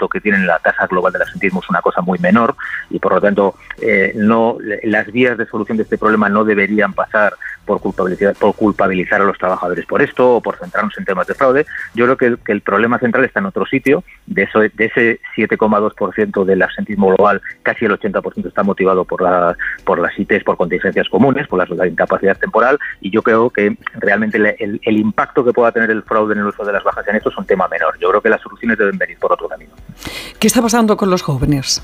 impacto que tiene en la tasa global del absentismo es una cosa muy menor y por lo tanto las vías de solución de este problema no deberían pasar por culpabilizar a los trabajadores por esto o por centrarnos en temas de fraude. Yo creo que el problema central está en otro sitio. De ese 7,2% del absentismo global, casi el 80% está motivado por las ITs, por contingencias comunes, por la incapacidad temporal, y yo creo que realmente el impacto que pueda tener el fraude en el uso de las bajas en esto es un tema menor. Yo creo que las soluciones deben venir por otro camino. ¿Qué está pasando con los jóvenes?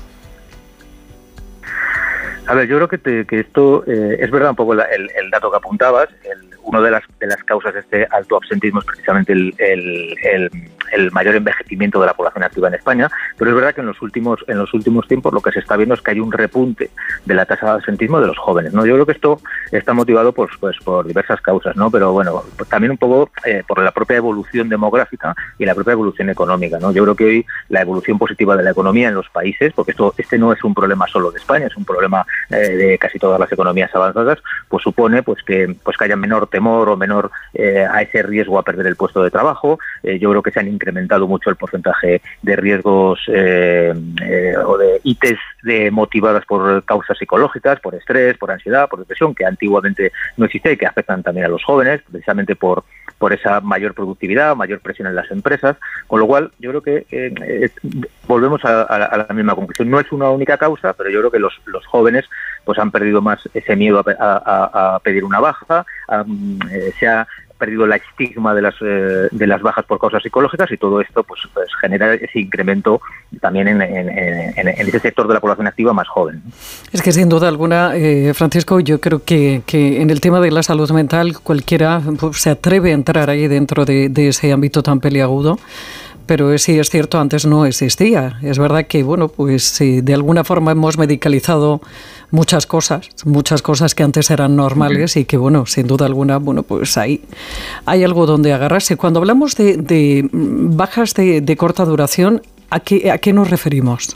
A ver, yo creo que esto es verdad un poco el dato que apuntabas. Una de las causas de este alto absentismo es precisamente el mayor envejecimiento de la población activa en España, pero es verdad que en los últimos tiempos lo que se está viendo es que hay un repunte de la tasa de absentismo de los jóvenes, ¿no? Yo creo que esto está motivado pues por diversas causas, ¿no? Pero bueno, pues también un poco por la propia evolución demográfica y la propia evolución económica, ¿no? Yo creo que hoy la evolución positiva de la economía en los países, porque este no es un problema solo de España, es un problema de casi todas las economías avanzadas, pues supone que haya menor temor o menor a ese riesgo a perder el puesto de trabajo. Yo creo que se han incrementado mucho el porcentaje de riesgos o de ITs motivadas por causas psicológicas, por estrés, por ansiedad, por depresión, que antiguamente no existía y que afectan también a los jóvenes, precisamente por esa mayor productividad, mayor presión en las empresas, con lo cual yo creo que volvemos a la misma conclusión. No es una única causa, pero yo creo que los jóvenes pues han perdido más ese miedo a pedir una baja, se ha perdido el estigma de las bajas por causas psicológicas y todo esto pues genera ese incremento también en ese sector de la población activa más joven. Es que sin duda alguna, Francisco, yo creo que en el tema de la salud mental cualquiera se atreve a entrar ahí dentro de ese ámbito tan peliagudo. Pero sí es cierto, antes no existía. Es verdad que, bueno, pues de alguna forma hemos medicalizado muchas cosas que antes eran normales y que, bueno, sin duda alguna, bueno, pues hay algo donde agarrarse. Cuando hablamos de bajas de corta duración, ¿a qué nos referimos?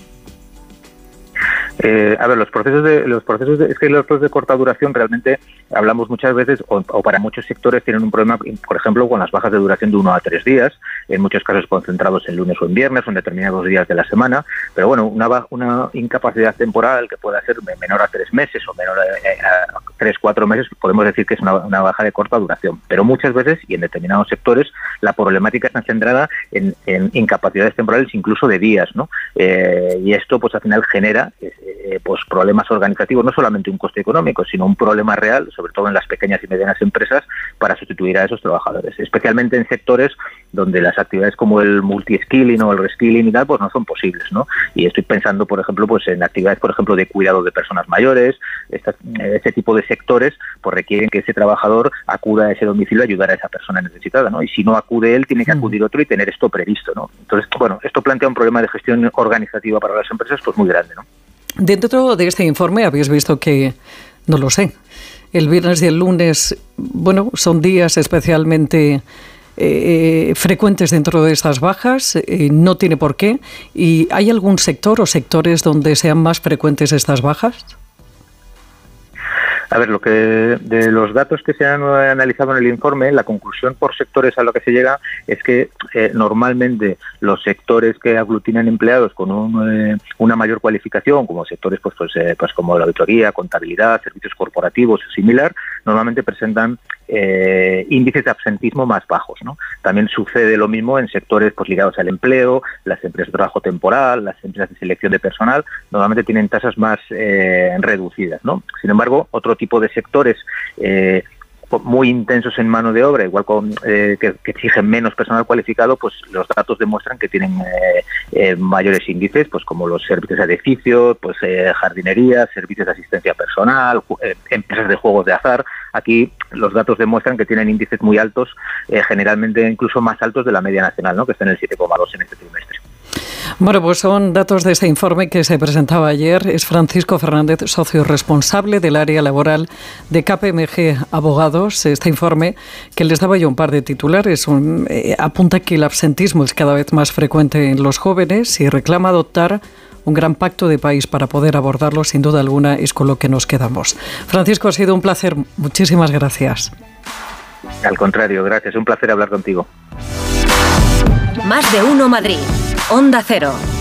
A ver, los procesos de corta duración realmente hablamos muchas veces o para muchos sectores tienen un problema, por ejemplo, con las bajas de duración de 1 a 3 días, en muchos casos concentrados en lunes o en viernes o en determinados días de la semana, pero bueno, una incapacidad temporal que pueda ser menor a 3 meses o menor a 3-4 meses, podemos decir que es una baja de corta duración, pero muchas veces y en determinados sectores la problemática está centrada en incapacidades temporales incluso de días, ¿no? Y esto pues al final genera pues problemas organizativos, no solamente un coste económico, sino un problema real, sobre todo en las pequeñas y medianas empresas, para sustituir a esos trabajadores, especialmente en sectores donde las actividades como el multi-skilling o el reskilling y tal, pues no son posibles, ¿no? Y estoy pensando, por ejemplo, pues en actividades, por ejemplo, de cuidado de personas mayores, ese tipo de sectores, pues requieren que ese trabajador acuda a ese domicilio a ayudar a esa persona necesitada, ¿no? Y si no acude él, tiene que acudir otro y tener esto previsto, ¿no? Entonces, bueno, esto plantea un problema de gestión organizativa para las empresas, pues muy grande, ¿no? Dentro de este informe habéis visto que, no lo sé, el viernes y el lunes, bueno, son días especialmente frecuentes dentro de estas bajas, no tiene por qué. ¿Y hay algún sector o sectores donde sean más frecuentes estas bajas? A ver, de los datos que se han analizado en el informe, la conclusión por sectores a la que se llega es que normalmente los sectores que aglutinan empleados con una mayor cualificación, como sectores pues como la auditoría, contabilidad, servicios corporativos o similar, normalmente presentan índices de absentismo más bajos, ¿no? También sucede lo mismo en sectores pues ligados al empleo, las empresas de trabajo temporal, las empresas de selección de personal, normalmente tienen tasas más reducidas, ¿no? Sin embargo, otro tipo de sectores muy intensos en mano de obra, igual que exigen menos personal cualificado, pues los datos demuestran que tienen mayores índices, pues como los servicios de edificios, pues jardinería, servicios de asistencia personal, empresas de juegos de azar. Aquí los datos demuestran que tienen índices muy altos, generalmente incluso más altos de la media nacional, ¿no? Que está en el 7,2 en este trimestre. Bueno, pues son datos de este informe que se presentaba ayer. Es Francisco Fernández, socio responsable del área laboral de KPMG Abogados. Este informe, que les daba yo un par de titulares, apunta que el absentismo es cada vez más frecuente en los jóvenes y reclama adoptar un gran pacto de país para poder abordarlo. Sin duda alguna es con lo que nos quedamos. Francisco, ha sido un placer. Muchísimas gracias. Al contrario, gracias. Un placer hablar contigo. Más de uno Madrid. Onda Cero.